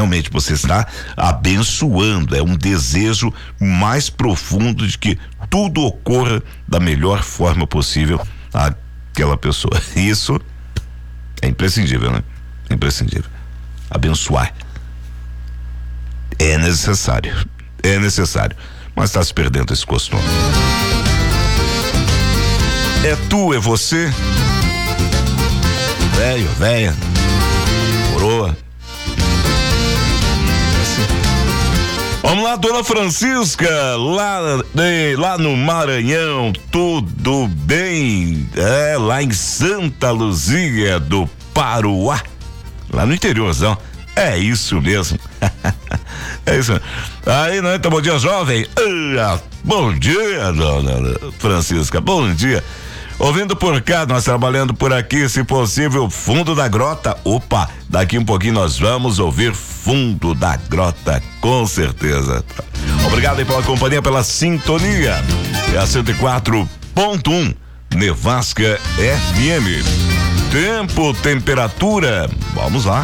realmente você está abençoando, é um desejo mais profundo de que tudo ocorra da melhor forma possível àquela pessoa. Isso é imprescindível, né? É imprescindível. Abençoar é necessário, mas está se perdendo esse costume. É tu, é você, velho, véia, coroa. Vamos lá, dona Francisca, lá no Maranhão, tudo bem? Lá em Santa Luzia do Paruá, lá no interiorzão. É isso mesmo. É isso. Aí, né? Então, bom dia, jovem. Bom dia, dona Francisca. Bom dia. Ouvindo por cá, nós trabalhando por aqui, se possível, fundo da grota. Opa, daqui um pouquinho nós vamos ouvir fundo da grota, com certeza. Obrigado aí pela companhia, pela sintonia. É a 104.1 Nevasca FM. Tempo, temperatura. Vamos lá.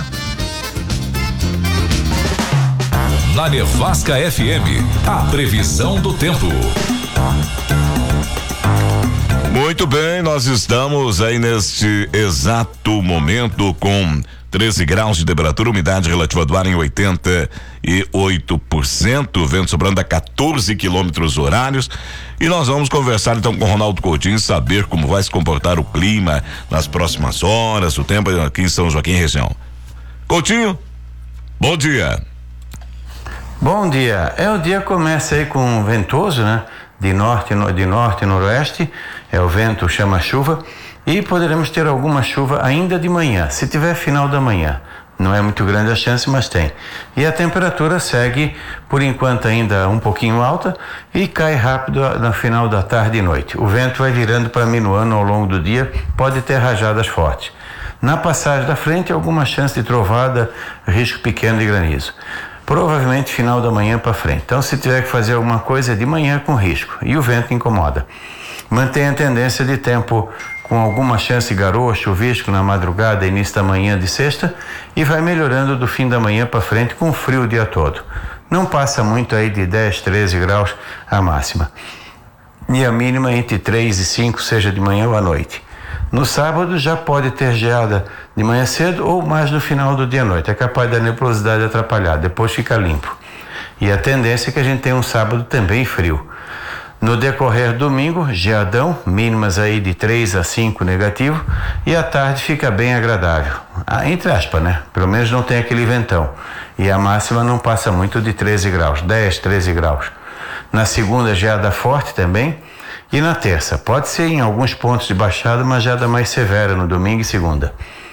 Na Nevasca FM, a previsão do tempo. Muito bem, nós estamos aí neste exato momento com 13 graus de temperatura, umidade relativa do ar em 88%, vento sobrando a 14 quilômetros horários. E nós vamos conversar então com o Ronaldo Coutinho, saber como vai se comportar o clima nas próximas horas, o tempo aqui em São Joaquim região. Coutinho, bom dia. Bom dia. O dia começa aí com ventoso, né? De norte e noroeste, o vento chama chuva, e poderemos ter alguma chuva ainda de manhã, se tiver final da manhã. Não é muito grande a chance, mas tem. E a temperatura segue, por enquanto, ainda um pouquinho alta e cai rápido no final da tarde e noite. O vento vai virando para minuano ao longo do dia, pode ter rajadas fortes. Na passagem da frente, alguma chance de trovada, risco pequeno de granizo. Provavelmente final da manhã para frente. Então, se tiver que fazer alguma coisa, é de manhã com risco. E o vento incomoda. Mantém a tendência de tempo com alguma chance de garoa, chuvisco na madrugada e início da manhã de sexta, e vai melhorando do fim da manhã para frente com frio o dia todo. Não passa muito aí de 10, 13 graus a máxima. E a mínima entre 3 e 5, seja de manhã ou à noite. No sábado já pode ter geada de manhã cedo ou mais no final do dia à noite. É capaz da nebulosidade atrapalhar, depois fica limpo. E a tendência é que a gente tenha um sábado também frio. No decorrer do domingo, geadão, mínimas aí de 3 a 5 negativo, e à tarde fica bem agradável. Entre aspas, né? Pelo menos não tem aquele ventão. E a máxima não passa muito de 13 graus, 10, 13 graus. Na segunda, geada forte também. E na terça, pode ser em alguns pontos de baixada, mas geada mais severa no domingo e segunda.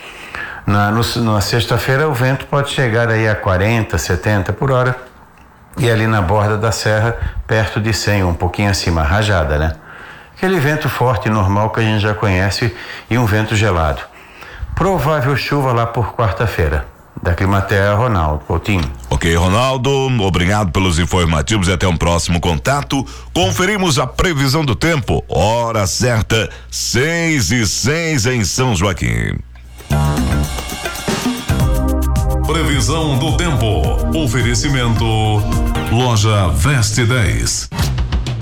Na sexta-feira, o vento pode chegar aí a 40, 70 por hora. E ali na borda da serra, perto de 100, um pouquinho acima, rajada, né? Aquele vento forte normal que a gente já conhece e um vento gelado. Provável chuva lá por quarta-feira. Da Climaterra, Ronaldo Coutinho. Ok, Ronaldo, obrigado pelos informativos e até um próximo contato. Conferimos a previsão do tempo. Hora certa, 6:06 em São Joaquim. Previsão do tempo. Oferecimento Loja Veste 10.